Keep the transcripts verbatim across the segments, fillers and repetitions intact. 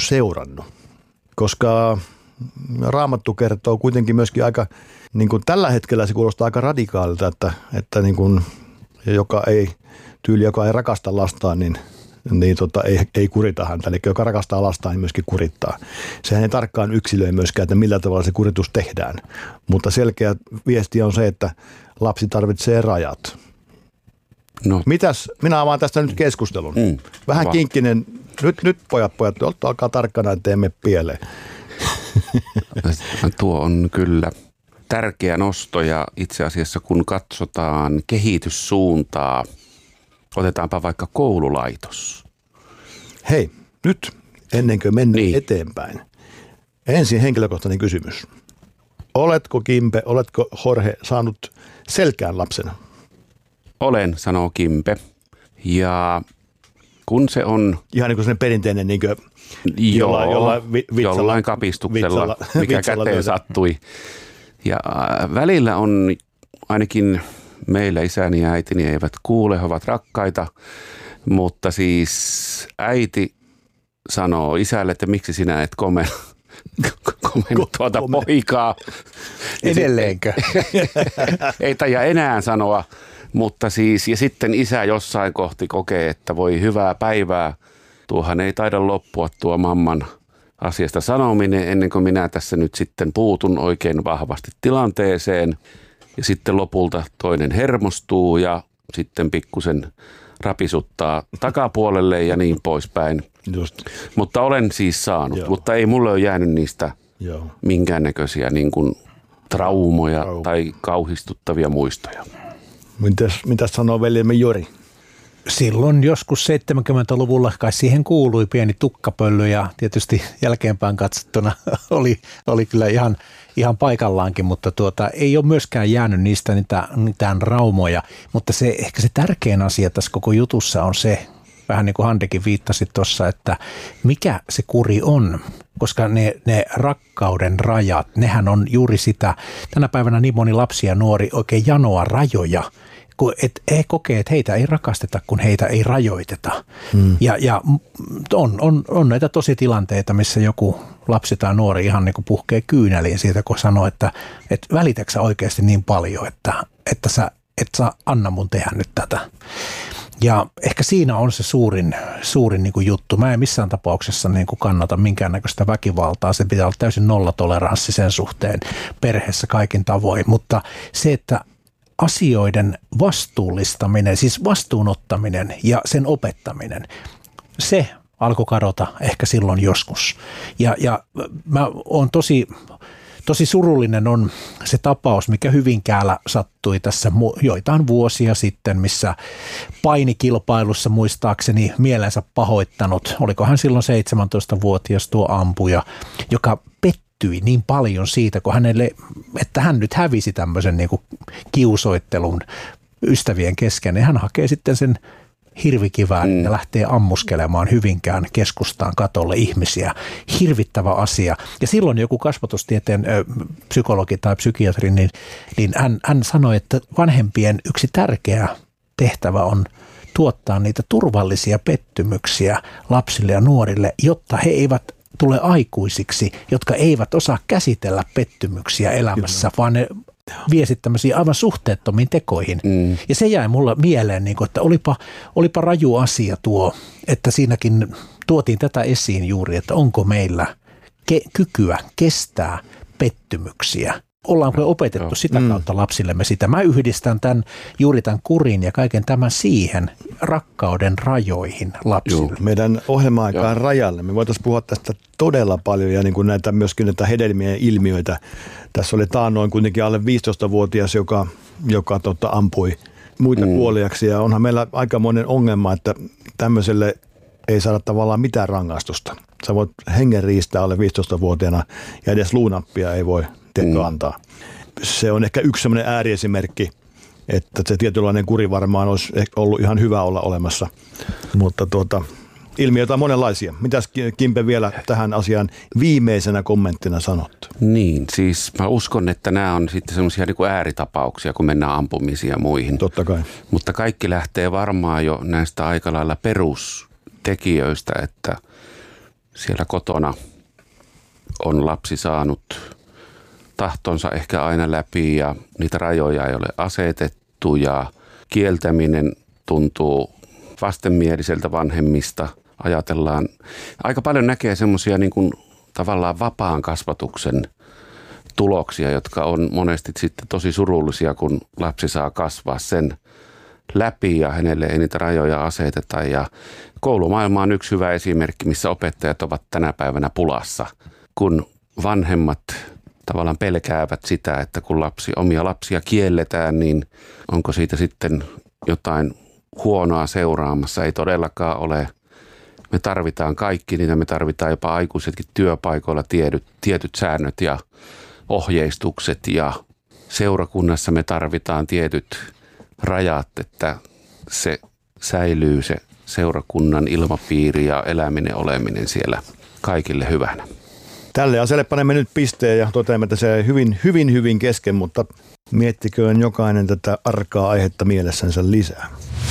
seurannut, koska Raamattu kertoo kuitenkin myöskin aika, niin kuin tällä hetkellä se kuulostaa aika radikaalilta, että, että niin kuin, joka ei, tyyli, joka ei rakasta lastaan, niin, niin tota, ei, ei kurita häntä. Eli joka rakastaa lastaan, niin myöskin kurittaa. Sehän ei tarkkaan yksilöi myöskään, että millä tavalla se kuritus tehdään. Mutta selkeä viesti on se, että lapsi tarvitsee rajat. No. Mitäs, minä avaan tästä nyt keskustelun. Mm, Vähän va. kinkkinen. Nyt, nyt pojat, pojat, olkaa tarkkana, että emme pieleen. Tuo on kyllä tärkeä nosto ja itse asiassa kun katsotaan kehityssuuntaa, otetaanpa vaikka koululaitos. Hei, nyt ennen kuin mennään niin. eteenpäin. Ensin henkilökohtainen kysymys. Oletko Kimpe, oletko Jorge saanut selkään lapsena? Olen, sanoo Kimpe. Ja kun se on... Ihan niin kuin sellainen perinteinen niin kuin Joo, jollain, jollain, vi, vitsalla, jollain kapistuksella, vitsalla, mikä vitsalla käteen löytä. sattui. Ja äh, välillä on ainakin meillä isäni ja äitini eivät kuule, he ovat rakkaita, mutta siis äiti sanoo isälle, että miksi sinä et komen, komen tuota poikaa. Edelleenkö? Ei taida enää sanoa, mutta siis ja sitten isä jossain kohti kokee, että voi hyvää päivää. Tuohan ei taida loppua tuo mamman asiasta sanominen ennen kuin minä tässä nyt sitten puutun oikein vahvasti tilanteeseen. Ja sitten lopulta toinen hermostuu ja sitten pikkusen rapisuttaa takapuolelle ja niin poispäin. Just. Mutta olen siis saanut, Joo. mutta ei mulle ole jäänyt niistä Joo. minkäännäköisiä niin kuin traumoja Trau. tai kauhistuttavia muistoja. Mitäs, mitäs sanoo veljemme Jori? Silloin joskus seitsemänkymmentäluvulla kai siihen kuului pieni tukkapöllö ja tietysti jälkeenpäin katsottuna oli, oli kyllä ihan, ihan paikallaankin, mutta tuota, ei ole myöskään jäänyt niistä niitä, mitään raumoja. Mutta se, ehkä se tärkein asia tässä koko jutussa on se, vähän niin kuin Handekin viittasi tuossa, että mikä se kuri on, koska ne, ne rakkauden rajat, nehän on juuri sitä, tänä päivänä niin moni lapsi ja nuori oikein janoa rajoja, kun et, he kokee, että heitä ei rakasteta, kun heitä ei rajoiteta. Hmm. Ja, ja on, on, on näitä tosi tilanteita, missä joku lapsi tai nuori ihan niin kuin puhkee kyyneliin siitä, kun sanoo, että, että välitätkö sä oikeasti niin paljon, että, että sä et saa anna mun tehdä nyt tätä. Ja ehkä siinä on se suurin, suurin niin kuin juttu. Mä en missään tapauksessa niin kuin kannata minkäännäköistä väkivaltaa. Se pitää olla täysin nollatoleranssi sen suhteen perheessä kaikin tavoin. Mutta se, että asioiden vastuullistaminen, siis vastuunottaminen ja sen opettaminen, se alkoi kadota ehkä silloin joskus. Ja, ja mä oon tosi... Tosi surullinen on se tapaus, mikä Hyvinkäällä sattui tässä joitain vuosia sitten, missä painikilpailussa muistaakseni mielensä pahoittanut, olikohan silloin seitsemäntoistavuotias tuo ampuja, joka pettyi niin paljon siitä, kun hänelle, että hän nyt hävisi tämmöisen niin kuin kiusoittelun ystävien kesken, ja hän hakee sitten sen hirvikivään mm. ja lähtee ammuskelemaan Hyvinkään keskustaan katolle ihmisiä. Hirvittävä asia. Ja silloin joku kasvatustieteen ö, psykologi tai psykiatri, niin, niin hän, hän sanoi, että vanhempien yksi tärkeä tehtävä on tuottaa niitä turvallisia pettymyksiä lapsille ja nuorille, jotta he eivät tule aikuisiksi, jotka eivät osaa käsitellä pettymyksiä elämässä, Kyllä. vaan ne vie sitten tämmöisiin aivan suhteettomiin tekoihin. Mm. Ja se jäi mulle mieleen, niin kuin, että olipa, olipa raju asia tuo, että siinäkin tuotiin tätä esiin juuri, että onko meillä ke- kykyä kestää pettymyksiä. Ollaanko opetettu sitä kautta lapsillemme sitä? Mä yhdistän tämän, juuri tämän kurin ja kaiken tämän siihen rakkauden rajoihin lapsille. Joo, meidän ohjelma-aikaan rajalle. Me voitaisiin puhua tästä todella paljon ja niin kuin näitä, myöskin näitä hedelmien ilmiöitä. Tässä oli taannoin kuitenkin alle viisitoistavuotias, joka, joka tota, ampui muita mm. kuoliaksi. Ja onhan meillä aikamoinen ongelma, että tämmöiselle ei saada tavallaan mitään rangaistusta. Sä voit hengen riistää alle viisitoistavuotiaana ja edes luunappia ei voi Mm. antaa. Se on ehkä yksi sellainen ääriesimerkki, että se tietynlainen kuri varmaan olisi ollut ihan hyvä olla olemassa, mutta tuota, ilmiöitä on monenlaisia. Mitäs Kimpe vielä tähän asiaan viimeisenä kommenttina sanot? Niin, siis mä uskon, että nämä on sitten semmoisia niin kuin ääritapauksia, kun mennään ampumisiin ja muihin. Totta kai. Mutta kaikki lähtee varmaan jo näistä aika lailla perustekijöistä, että siellä kotona on lapsi saanut tahtonsa ehkä aina läpi ja niitä rajoja ei ole asetettu ja kieltäminen tuntuu vastenmieliseltä vanhemmista. Ajatellaan, aika paljon näkee semmoisia niin kuin tavallaan vapaan kasvatuksen tuloksia, jotka on monesti sitten tosi surullisia, kun lapsi saa kasvaa sen läpi ja hänelle ei niitä rajoja aseteta. Ja koulumaailma on yksi hyvä esimerkki, missä opettajat ovat tänä päivänä pulassa, kun vanhemmat tavallaan pelkäävät sitä, että kun lapsi, omia lapsia kielletään, niin onko siitä sitten jotain huonoa seuraamassa. Ei todellakaan ole. Me tarvitaan kaikki niitä, me tarvitaan jopa aikuisetkin työpaikoilla tietyt, tietyt säännöt ja ohjeistukset ja seurakunnassa me tarvitaan tietyt rajat, että se säilyy se seurakunnan ilmapiiri ja eläminen, oleminen siellä kaikille hyvänä. Tälle asialle panemme nyt pisteen ja toteamme, että se hyvin, hyvin, hyvin kesken, mutta miettiköön jokainen tätä arkaa aihetta mielessänsä lisää.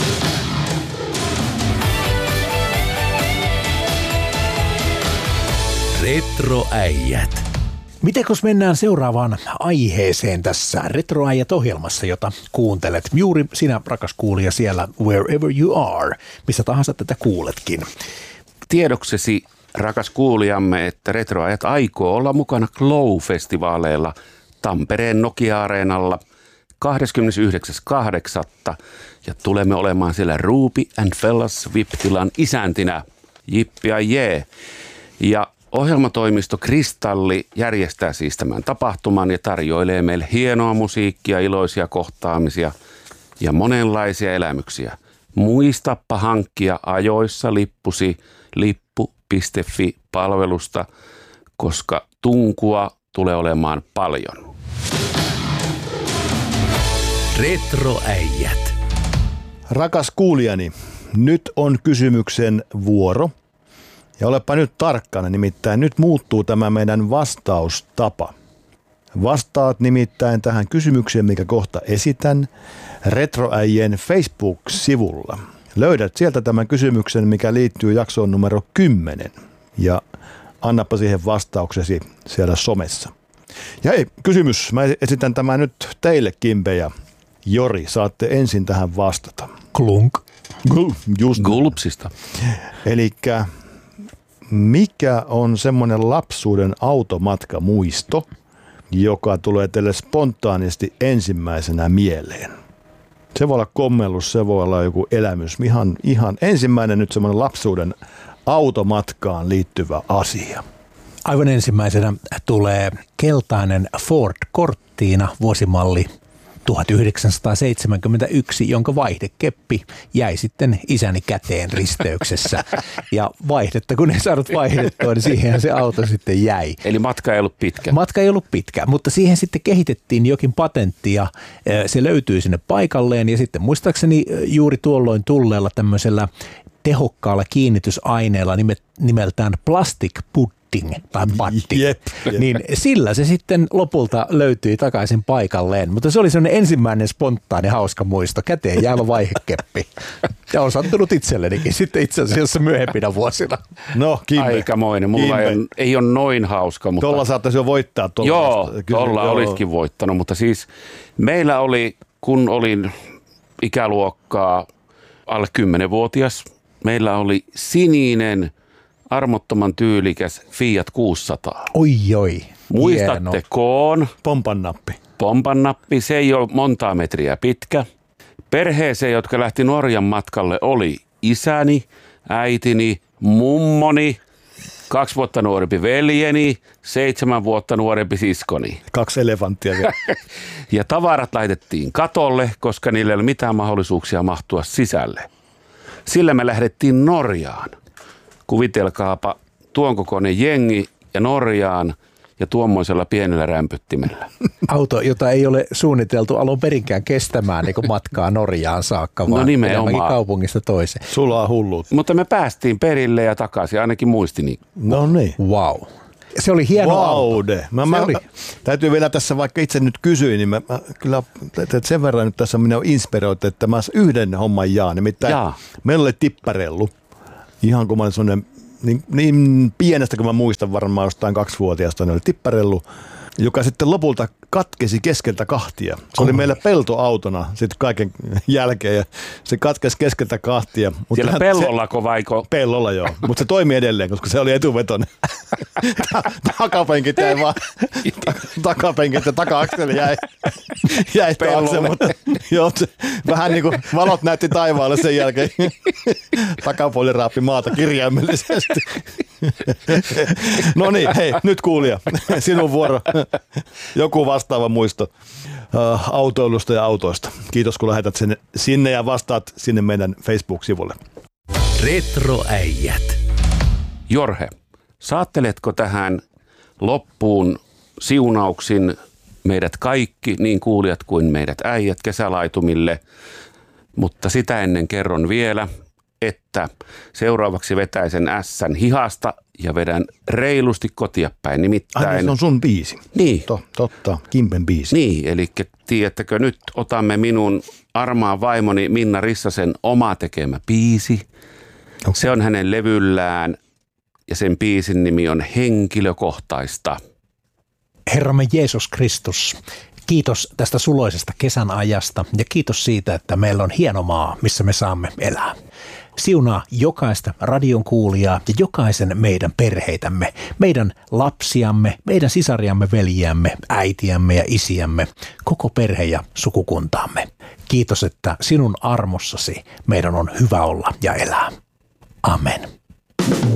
Retroäijät. Miten jos mennään seuraavaan aiheeseen tässä Retroäijät-ohjelmassa, jota kuuntelet? Juuri sinä, rakas kuulija, siellä wherever you are, missä tahansa tätä kuuletkin. Tiedoksesi, rakas kuulijamme, että Retroäijät aikoo olla mukana Glow-festivaaleilla Tampereen Nokia-areenalla kahdeskymmenesyhdeksäs kahdeksatta ja tulemme olemaan siellä Ruby and Fellas V I P-tilan isäntinä. Jippi ja jee. Ja ohjelmatoimisto Kristalli järjestää siis tämän tapahtuman ja tarjoilee meille hienoa musiikkia, iloisia kohtaamisia ja monenlaisia elämyksiä. Muistappa hankkia ajoissa lippusi lippu piste fi-palvelusta, koska tunkua tulee olemaan paljon. Retroäijät. Rakas kuulijani, nyt on kysymyksen vuoro. Ja olepa nyt tarkkana, nimittäin nyt muuttuu tämä meidän vastaustapa. Vastaat nimittäin tähän kysymykseen, mikä kohta esitän, Retroäijien Facebook-sivulla. Löydät sieltä tämän kysymyksen, mikä liittyy jaksoon numero kymmenen. Ja annapa siihen vastauksesi siellä somessa. Ja hei, kysymys. Mä esitän tämän nyt teille, Kimpe ja Jori. Saatte ensin tähän vastata. Klunk. Just. Gulpsista. Elikkä mikä on semmoinen lapsuuden automatkamuisto, joka tulee teille spontaanisti ensimmäisenä mieleen? Se voi olla kommellus, se voi olla joku elämys. Ihan, ihan ensimmäinen nyt semmoinen lapsuuden automatkaan liittyvä asia. Aivan ensimmäisenä tulee keltainen Ford Cortina vuosimalli tuhatyhdeksänsataaseitsemänkymmentäyksi, jonka vaihdekeppi jäi sitten isäni käteen risteyksessä. Ja vaihdetta, kun ei saanut vaihdettua, niin siihen se auto sitten jäi. Eli matka ei ollut pitkä. Matka ei ollut pitkä, mutta siihen sitten kehitettiin jokin patentti ja se löytyi sinne paikalleen. Ja sitten muistaakseni juuri tuolloin tulleella tämmöisellä tehokkaalla kiinnitysaineella nimeltään plastic pudding tai batti, Jep, jep. niin sillä se sitten lopulta löytyi takaisin paikalleen. Mutta se oli sellainen ensimmäinen spontaani hauska muisto, käteen jäävä vaihekeppi. Ja on sattunut itsellenikin sitten itse asiassa myöhempinä vuosina. No, Kimpe. Aikamoinen. Mulla Kimpe. ei, ole, ei ole noin hauska. Mutta Tuolla saattaisi jo voittaa. Tuolla joo, vasta- tuolla joo. olisikin voittanut, mutta siis meillä oli, kun olin ikäluokkaa alle kymmenvuotias, meillä oli sininen, armottoman tyylikäs Fiat kuusisataa. Oi oi, Muistatte hieno. koon, Pompan nappi. pompannappi, se ei ole montaa metriä pitkä. Perheeseen, jotka lähti Norjan matkalle, oli isäni, äitini, mummoni, kaksi vuotta nuorempi veljeni, seitsemän vuotta nuorempi siskoni. Kaksi elefanttia vielä. Ja tavarat laitettiin katolle, koska niillä ei ole mitään mahdollisuuksia mahtua sisälle. Sillä me lähdettiin Norjaan. Kuvitelkaapa tuon kokoinen jengi ja Norjaan ja tuommoisella pienellä rämpyttimellä. Auto, jota ei ole suunniteltu alun perinkään kestämään niin kuin matkaa Norjaan saakka, No vaan nimenomaan. enemmänkin kaupungista toiseen. Sulla on hullut. Mutta me päästiin perille ja takaisin, ainakin muistini. No niin. Wow. Se oli hieno auto. Vaude. Mä, Se mä, oli. täytyy vielä tässä, vaikka itse nyt kysyin, niin mä, mä kyllä että sen verran nyt tässä minä olen inspiroitu, että mä yhden homman jaan. Nimittäin Jaa. meillä oli tipparellu. Ihan kun mä olin sellainen niin, niin pienestä kuin mä muistan varmaan jostain kaksivuotiaasta, ne oli tipparellu, joka sitten lopulta katkesi keskeltä kahtia. Se oli meillä peltoautona sitten kaiken jälkeen ja se katkesi keskeltä kahtia. Siellä pellollako vaiko? Pellolla joo, mutta se toimi edelleen, koska se oli etuvetoinen. Takapenkit jäi vaan, takapenkit ja taka-akseli jäi, jäi taakse, mutta joo, se, vähän niin kuin valot näytti taivaalle sen jälkeen. Takapuoli raapi maata kirjaimellisesti. No niin, hei, nyt kuulija, sinun vuoro. Joku vastaava muisto uh, autoilusta ja autoista. Kiitos, kun lähetät sen sinne ja vastaat sinne meidän Facebook-sivulle. Retroäijät. Jorge, saatteletko tähän loppuun siunauksin meidät kaikki, niin kuulijat kuin meidät äijät kesälaitumille, mutta sitä ennen kerron vielä, että seuraavaksi vetäisen ässän hihasta ja vedän reilusti kotia päin. Nimittäin... Ai, se on sun biisi. Niin. To, totta, Kimpen biisi. Niin, eli tiedättekö, nyt otamme minun armaan vaimoni Minna Rissasen oma tekemä biisi. Okay. Se on hänen levyllään ja sen biisin nimi on Henkilökohtaista. Herramme Jeesus Kristus, kiitos tästä suloisesta kesän ajasta ja kiitos siitä, että meillä on hieno maa, missä me saamme elää. Siunaa jokaista radion kuulijaa ja jokaisen meidän perheitämme, meidän lapsiamme, meidän sisariamme, veljiämme, äitiämme ja isiämme, koko perhe ja sukukuntaamme. Kiitos, että sinun armossasi meidän on hyvä olla ja elää. Amen.